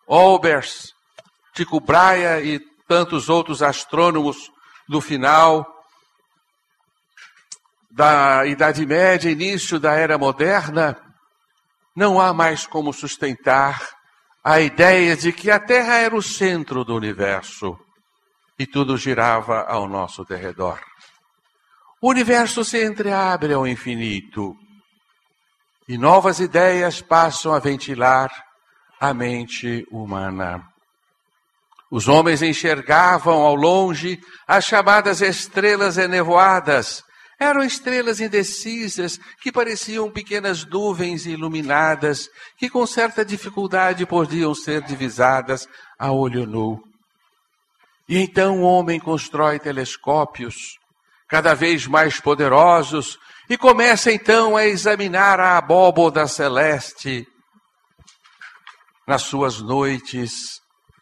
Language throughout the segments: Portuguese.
Olbers, Tycho Brahe e tantos outros astrônomos do final da Idade Média, início da Era Moderna, não há mais como sustentar a ideia de que a Terra era o centro do universo e tudo girava ao nosso derredor. O universo se entreabre ao infinito e novas ideias passam a ventilar a mente humana. Os homens enxergavam ao longe as chamadas estrelas enevoadas. Eram estrelas indecisas que pareciam pequenas nuvens iluminadas que com certa dificuldade podiam ser divisadas a olho nu. E então o homem constrói telescópios cada vez mais poderosos e começa então a examinar a abóboda celeste nas suas noites,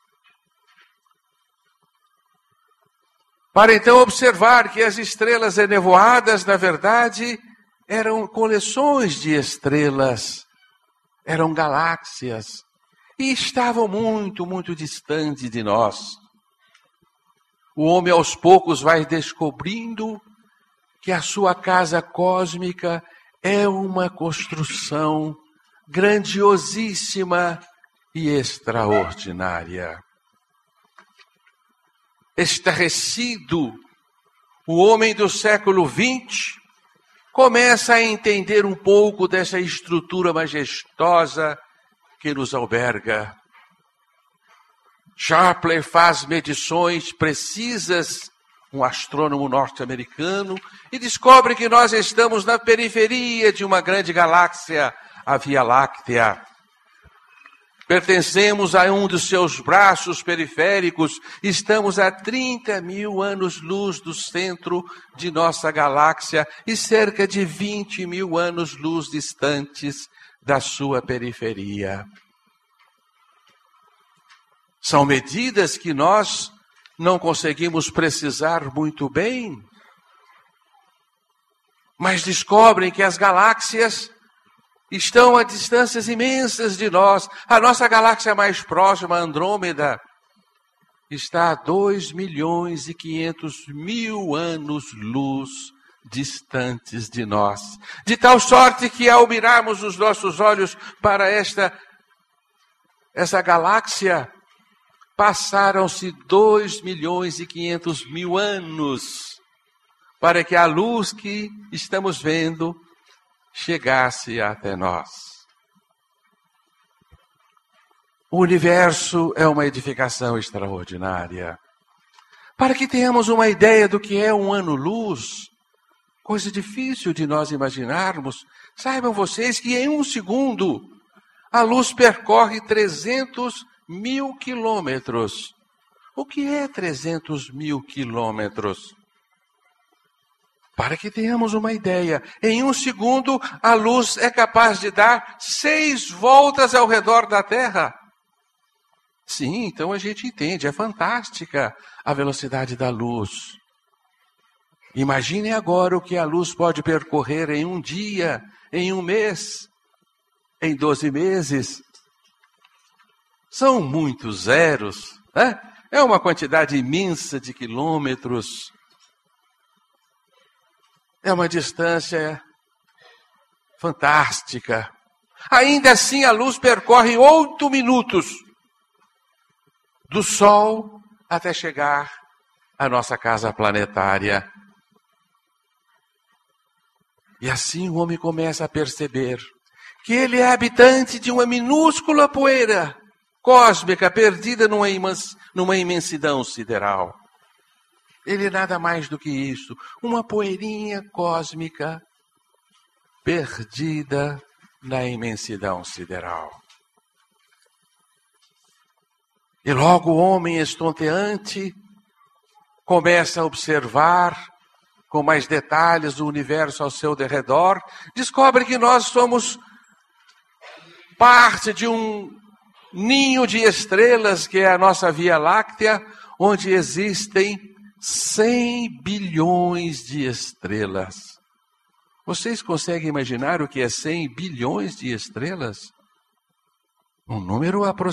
para então observar que as estrelas enevoadas, na verdade, eram coleções de estrelas, eram galáxias, e estavam muito, muito distantes de nós. O homem aos poucos vai descobrindo que a sua casa cósmica é uma construção grandiosíssima e extraordinária. Estarrecido, o homem do século XX começa a entender um pouco dessa estrutura majestosa que nos alberga. Sharpley faz medições precisas, um astrônomo norte-americano, e descobre que nós estamos na periferia de uma grande galáxia, a Via Láctea. Pertencemos a um dos seus braços periféricos, estamos a 30 mil anos-luz do centro de nossa galáxia e cerca de 20 mil anos-luz distantes da sua periferia. São medidas que nós não conseguimos precisar muito bem, mas descobrem que as galáxias estão a distâncias imensas de nós. A nossa galáxia mais próxima, Andrômeda, está a 2.500.000 anos-luz distantes de nós. De tal sorte que ao mirarmos os nossos olhos para essa galáxia, passaram-se 2.500.000 anos para que a luz que estamos vendo chegasse até nós. O universo é uma edificação extraordinária. Para que tenhamos uma ideia do que é um ano-luz, coisa difícil de nós imaginarmos, saibam vocês que em um segundo a luz percorre 300.000 quilômetros. O que é 300.000 quilômetros? Para que tenhamos uma ideia, em um segundo a luz é capaz de dar 6 voltas ao redor da Terra. Sim, então a gente entende, é fantástica a velocidade da luz. Imaginem agora o que a luz pode percorrer em um dia, em um mês, em 12 meses. São muitos zeros, né? É uma quantidade imensa de quilômetros. É uma distância fantástica. Ainda assim, a luz percorre 8 minutos do Sol até chegar à nossa casa planetária. E assim o homem começa a perceber que ele é habitante de uma minúscula poeira cósmica perdida numa imensidão sideral. Ele é nada mais do que isso, uma poeirinha cósmica perdida na imensidão sideral. E logo o homem estonteante começa a observar com mais detalhes o universo ao seu derredor, descobre que nós somos parte de um ninho de estrelas, que é a nossa Via Láctea, onde existem 100 bilhões de estrelas. Vocês conseguem imaginar o que é 100 bilhões de estrelas? Um número aproximado.